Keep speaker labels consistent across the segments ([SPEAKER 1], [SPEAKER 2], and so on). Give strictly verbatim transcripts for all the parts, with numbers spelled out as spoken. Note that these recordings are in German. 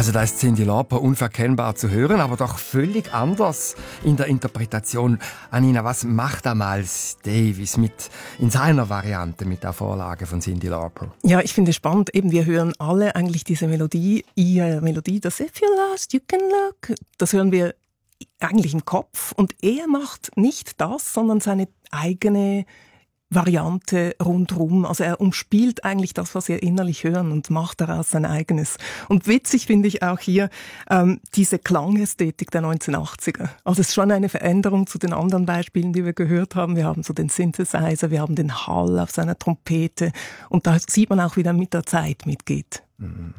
[SPEAKER 1] Also da ist Cyndi Lauper unverkennbar zu hören, aber doch völlig anders in der Interpretation. Anina, was macht da Miles Davis mit, in seiner Variante mit der Vorlage von Cyndi Lauper?
[SPEAKER 2] Ja, ich finde es spannend. Eben, wir hören alle eigentlich diese Melodie, ihre Melodie, das If you're lost, you can look. Das hören wir eigentlich im Kopf. Und er macht nicht das, sondern seine eigene Variante rundherum. Also er umspielt eigentlich das, was wir innerlich hören und macht daraus sein eigenes. Und witzig finde ich auch hier ähm, diese Klangästhetik der neunzehnhundertachtziger. Also es ist schon eine Veränderung zu den anderen Beispielen, die wir gehört haben. Wir haben so den Synthesizer, wir haben den Hall auf seiner Trompete und da sieht man auch, wie er mit der Zeit mitgeht.
[SPEAKER 1] Mhm.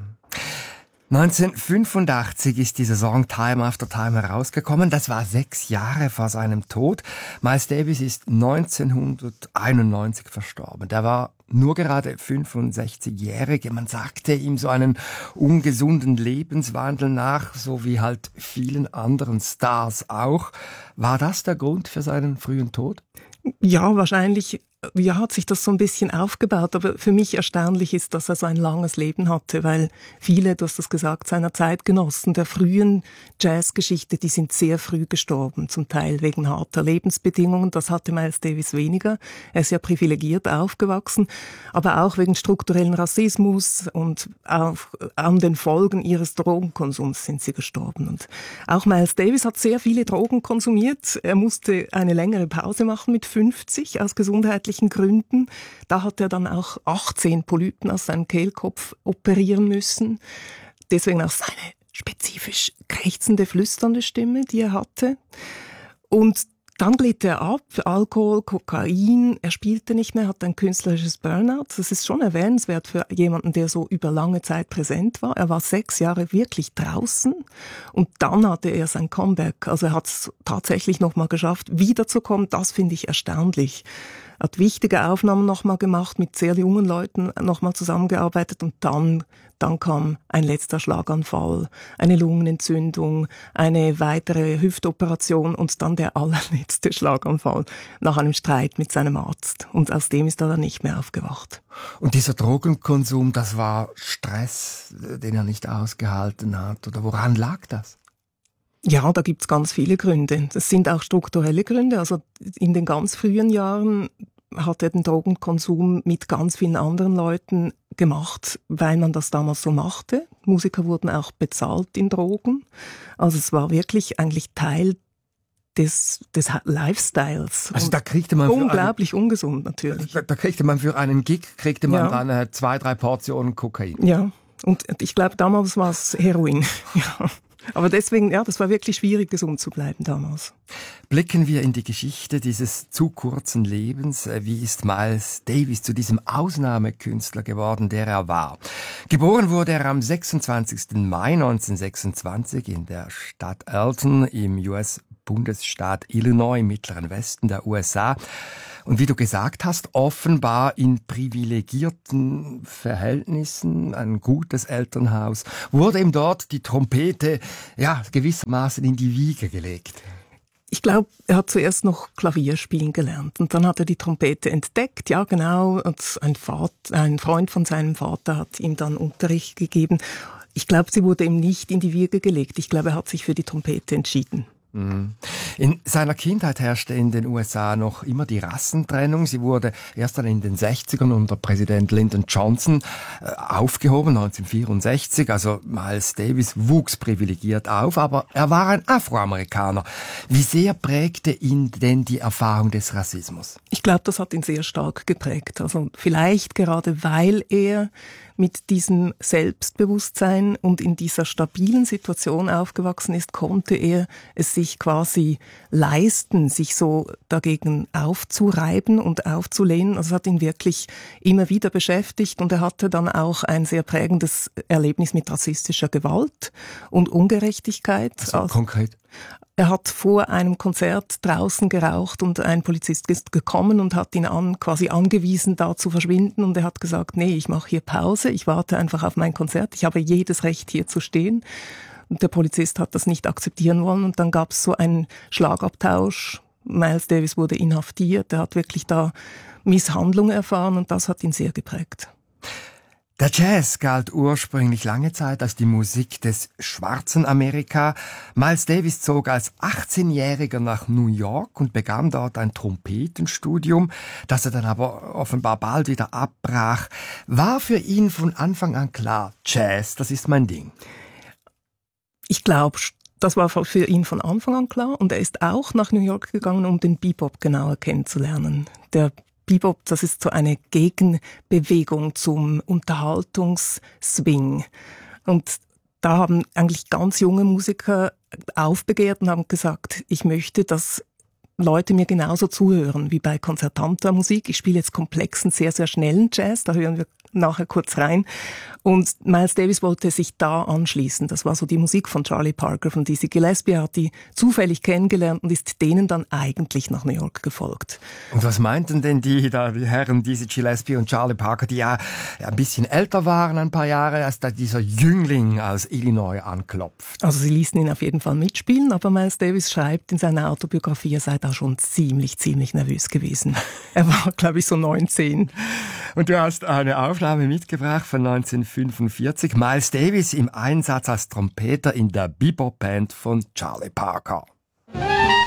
[SPEAKER 1] neunzehnhundertfünfundachtzig ist dieser Song Time After Time herausgekommen. Das war sechs Jahre vor seinem Tod. Miles Davis ist neunzehnhunderteinundneunzig verstorben. Der war nur gerade fünfundsechzigjährig. Man sagte ihm so einen ungesunden Lebenswandel nach, so wie halt vielen anderen Stars auch. War das der Grund für seinen frühen Tod?
[SPEAKER 2] Ja, wahrscheinlich. Ja, hat sich das so ein bisschen aufgebaut, aber für mich erstaunlich ist, dass er so ein langes Leben hatte, weil viele, du hast das gesagt, seiner Zeitgenossen der frühen Jazzgeschichte, die sind sehr früh gestorben, zum Teil wegen harter Lebensbedingungen. Das hatte Miles Davis weniger. Er ist ja privilegiert aufgewachsen, aber auch wegen strukturellen Rassismus und auch an den Folgen ihres Drogenkonsums sind sie gestorben. Und auch Miles Davis hat sehr viele Drogen konsumiert. Er musste eine längere Pause machen mit fünfzig aus gesundheitlichen Gründen. Da hat er dann auch achtzehn Polypen aus seinem Kehlkopf operieren müssen. Deswegen auch seine spezifisch krächzende, flüsternde Stimme, die er hatte. Und dann glitt er ab, Alkohol, Kokain, er spielte nicht mehr, hatte ein künstlerisches Burnout. Das ist schon erwähnenswert für jemanden, der so über lange Zeit präsent war. Er war sechs Jahre wirklich draußen und dann hatte er sein Comeback. Also er hat es tatsächlich nochmal geschafft, wiederzukommen. Das finde ich erstaunlich. Er hat wichtige Aufnahmen nochmal gemacht, mit sehr jungen Leuten nochmal zusammengearbeitet und dann, dann kam ein letzter Schlaganfall, eine Lungenentzündung, eine weitere Hüftoperation und dann der allerletzte Schlaganfall nach einem Streit mit seinem Arzt. Und aus dem ist er dann nicht mehr aufgewacht.
[SPEAKER 1] Und dieser Drogenkonsum, das war Stress, den er nicht ausgehalten hat, oder woran lag das?
[SPEAKER 2] Ja, da gibt's ganz viele Gründe. Das sind auch strukturelle Gründe. Also in den ganz frühen Jahren hat er den Drogenkonsum mit ganz vielen anderen Leuten gemacht, weil man das damals so machte. Musiker wurden auch bezahlt in Drogen. Also es war wirklich eigentlich Teil des, des Lifestyles.
[SPEAKER 1] Also da kriegte man
[SPEAKER 2] unglaublich
[SPEAKER 1] einen,
[SPEAKER 2] ungesund natürlich.
[SPEAKER 1] Da, da kriegte man für einen Gig kriegte man
[SPEAKER 2] ja.
[SPEAKER 1] dann äh, zwei, drei Portionen Kokain.
[SPEAKER 2] Ja, und ich glaube damals war es Heroin. Ja. Aber deswegen, ja, das war wirklich schwierig, gesund zu bleiben damals.
[SPEAKER 1] Blicken wir in die Geschichte dieses zu kurzen Lebens. Wie ist Miles Davis zu diesem Ausnahmekünstler geworden, der er war? Geboren wurde er am sechsundzwanzigsten Mai neunzehnhundertsechsundzwanzig in der Stadt Alton im U S-Bundesstaat Illinois im mittleren Westen der U S A. Und wie du gesagt hast, offenbar in privilegierten Verhältnissen, ein gutes Elternhaus, wurde ihm dort die Trompete, ja, gewissermaßen in die Wiege gelegt.
[SPEAKER 2] Ich glaube, er hat zuerst noch Klavier spielen gelernt und dann hat er die Trompete entdeckt, ja genau, und ein, Vater, ein Freund von seinem Vater hat ihm dann Unterricht gegeben. Ich glaube, sie wurde ihm nicht in die Wiege gelegt. Ich glaube, er hat sich für die Trompete entschieden.
[SPEAKER 1] In seiner Kindheit herrschte in den U S A noch immer die Rassentrennung. Sie wurde erst dann in den sechzigern unter Präsident Lyndon Johnson aufgehoben, neunzehnhundertvierundsechzig. Also Miles Davis wuchs privilegiert auf, aber er war ein Afroamerikaner. Wie sehr prägte ihn denn die Erfahrung des Rassismus?
[SPEAKER 2] Ich glaube, das hat ihn sehr stark geprägt. Also vielleicht gerade, weil er mit diesem Selbstbewusstsein und in dieser stabilen Situation aufgewachsen ist, konnte er es sich quasi leisten, sich so dagegen aufzureiben und aufzulehnen. Also es hat ihn wirklich immer wieder beschäftigt und er hatte dann auch ein sehr prägendes Erlebnis mit rassistischer Gewalt und Ungerechtigkeit.
[SPEAKER 1] Also, also konkret?
[SPEAKER 2] Er hat vor einem Konzert draußen geraucht und ein Polizist ist gekommen und hat ihn an, quasi angewiesen, da zu verschwinden. Und er hat gesagt, nee, ich mache hier Pause, ich warte einfach auf mein Konzert, ich habe jedes Recht, hier zu stehen. Und der Polizist hat das nicht akzeptieren wollen und dann gab es so einen Schlagabtausch. Miles Davis wurde inhaftiert, er hat wirklich da Misshandlungen erfahren und das hat ihn sehr geprägt.
[SPEAKER 1] Der Jazz galt ursprünglich lange Zeit als die Musik des schwarzen Amerika. Miles Davis zog als achtzehnjähriger nach New York und begann dort ein Trompetenstudium, das er dann aber offenbar bald wieder abbrach. War für ihn von Anfang an klar, Jazz, das ist mein Ding?
[SPEAKER 2] Ich glaube, das war für ihn von Anfang an klar. Und er ist auch nach New York gegangen, um den Bebop genauer kennenzulernen. Der Bebop, das ist so eine Gegenbewegung zum Unterhaltungsswing. Und da haben eigentlich ganz junge Musiker aufbegehrt und haben gesagt, ich möchte, dass Leute mir genauso zuhören wie bei konzertanter Musik. Ich spiele jetzt komplexen, sehr, sehr schnellen Jazz, da hören wir nachher kurz rein. Und Miles Davis wollte sich da anschließen. Das war so die Musik von Charlie Parker, von Dizzy Gillespie. Er hat die zufällig kennengelernt und ist denen dann eigentlich nach New York gefolgt.
[SPEAKER 1] Und was meinten denn die, da, die Herren Dizzy Gillespie und Charlie Parker, die ja, ja ein bisschen älter waren, ein paar Jahre, als da dieser Jüngling aus Illinois anklopft?
[SPEAKER 2] Also sie ließen ihn auf jeden Fall mitspielen, aber Miles Davis schreibt in seiner Autobiografie, er sei da schon ziemlich, ziemlich nervös gewesen. Er war, glaube ich, so neunzehn.
[SPEAKER 1] Und du hast eine Aufnahme mitgebracht von neunzehnhundertfünfundvierzig. Miles Davis im Einsatz als Trompeter in der Bebop-Band von Charlie Parker.